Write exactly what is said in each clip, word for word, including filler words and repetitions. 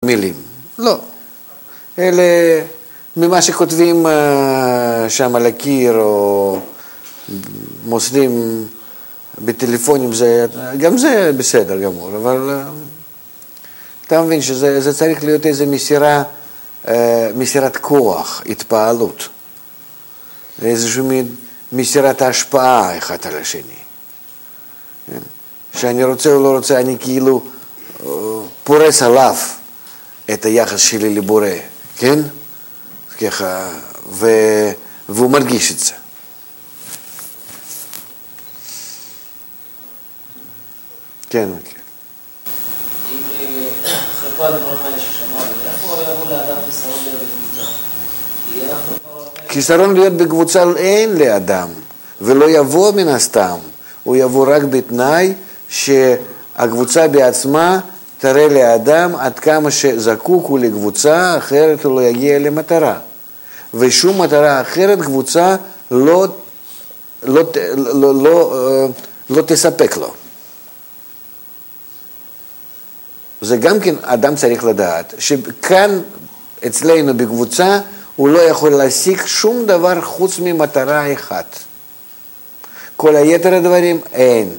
מילים. לא. אלה, ממה שכותבים שם על הקיר, או מוסדים בטלפונים, זה, גם זה בסדר גמור, אבל אתה מבין שזה זה צריך להיות איזו מסירה, מסירת כוח, התפעלות. איזושהי מסירת ההשפעה אחד על השני. שאני רוצה או לא רוצה, אני כאילו פורס עליו את היחס שלי לבורא, כן? ככה, ו... והוא מרגיש את זה. כן, כן. אחרי כל הדברים האלה ששמענו, איפה יבוא לאדם חיסרון להיות בקבוצה? חיסרון להיות בקבוצה אין לאדם, ולא יבוא מן הסתם. הוא יבוא רק בתנאי שהקבוצה בעצמה תראה לאדם עד כמה שזקוק הוא לקבוצה, אחרת הוא לא יגיע למטרה. ושום מטרה אחרת קבוצה לא, לא, לא, לא, לא תספק לו. זה גם כן אדם צריך לדעת, שכאן אצלנו בקבוצה הוא לא יכול להשיג שום דבר חוץ ממטרה אחת. כל היתר הדברים אין.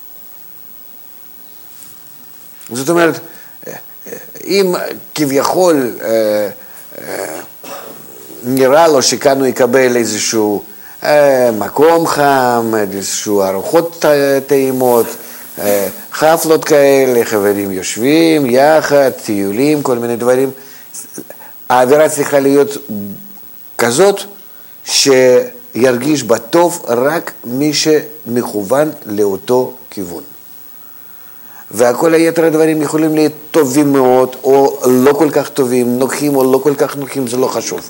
זאת אומרת, אם כביכול אה, אה, נראה לו שכאן הוא יקבל איזשהו אה, מקום חם, איזשהו ארוחות טעימות, אה, חפלות כאלה, חברים יושבים יחד, טיולים, כל מיני דברים, האווירה צריכה להיות כזאת שירגיש בטוב רק מי שמכוון לאותו כיוון. וכל היתר הדברים יכולים להיות טובים מאוד, או לא כל כך טובים, נוחים או לא כל כך נוחים, זה לא חשוב.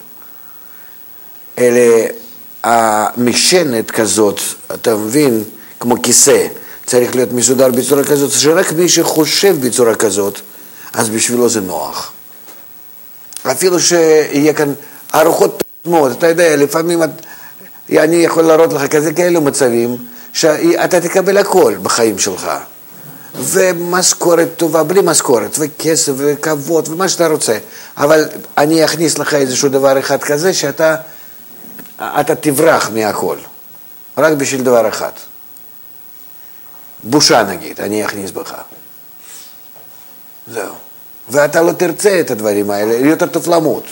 אלה, המשענת כזאת, אתה מבין, כמו כיסא, צריך להיות מסודר בצורה כזאת, שרק מי שחושב בצורה כזאת, אז בשבילו זה נוח. אפילו שיהיה כאן ארוחות מאוד, אתה יודע, לפעמים אני יכול להראות לך כזה כאלו מצבים, שאתה תקבל הכל בחיים שלך. ומשכורת טובה, בלי משכורת, וכסף וכבוד ומה שאתה רוצה. אבל אני אכניס לך איזשהו דבר אחד כזה שאתה אתה תברח מהכל. רק בשביל דבר אחד. בושה נגיד, אני אכניס בך. זהו. ואתה לא תרצה את הדברים האלה, יותר טוב למות.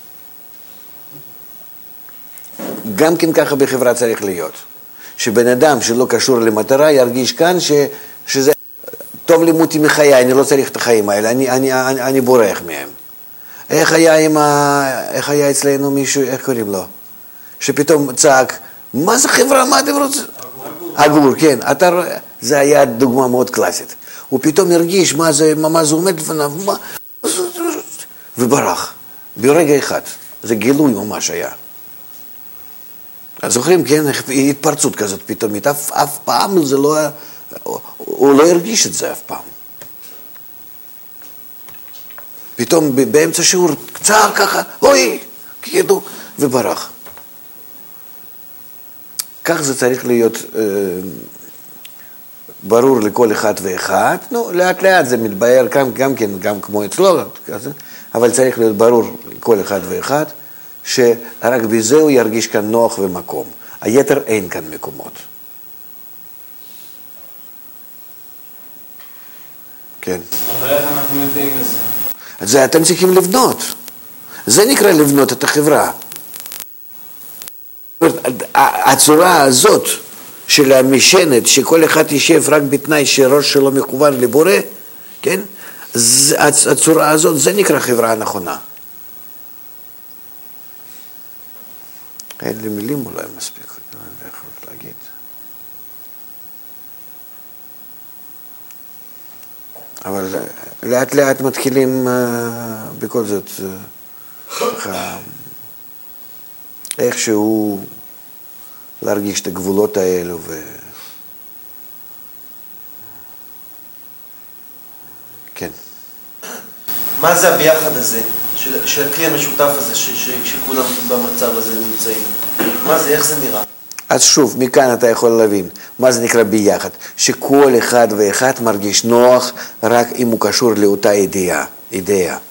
גם כן ככה בחברה צריך להיות. שבן אדם שלא קשור למטרה ירגיש כאן ש, שזה טוב לימותי מחיי, אני לא צריך את החיים האלה, אני, אני, אני, אני בורח מהם. איך היה, עם ה... איך היה אצלנו מישהו, איך קוראים לו? שפתאום צעק, מה זה חברה, מה אתם רוצים? אגור, כן. אתה... זה היה דוגמה מאוד קלאסית. הוא פתאום הרגיש מה זה, מה זה עומד לפניו, מה... וברח. ברגע אחד. זה גילוי ממש היה. אז זוכרים, כן, התפרצות כזאת פתאומית. אף, אף פעם זה לא... הוא לא הרגיש את זה אף פעם. פתאום באמצע שיעור קצר ככה, אוי, כאילו, וברח. כך זה צריך להיות אה, ברור לכל אחד ואחד. נו, לאט לאט זה מתבהר גם, גם כן, גם כמו אצלו, אבל צריך להיות ברור לכל אחד ואחד, שרק בזה הוא ירגיש כאן נוח ומקום. היתר אין כאן מקומות. כן. אבל איך אנחנו מביאים לזה? את זה אתם צריכים לבנות. זה נקרא לבנות את החברה. הצורה הזאת של המשענת, שכל אחד יישב רק בתנאי שראש שלו מכוון לבורא, כן? הצורה הזאת, זה נקרא חברה הנכונה. אין לי מילים אולי מספיק, אני לא יכול להגיד. אבל לאט לאט מתחילים בכל זאת ככה איכשהו להרגיש את הגבולות האלו ו... כן. מה זה הביחד הזה, של, של הכלי המשותף הזה, ש, ש, שכולם במצב הזה נמצאים? מה זה, איך זה נראה? אז שוב, מכאן אתה יכול להבין, מה זה נקרא ביחד? שכל אחד ואחד מרגיש נוח רק אם הוא קשור לאותה אידאה, אידאה.